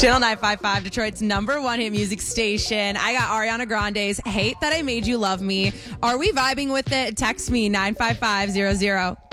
Channel 955, Detroit's #1 hit music station. I got Ariana Grande's Hate That I Made You Love Me. Are we vibing with it? Text me 95500.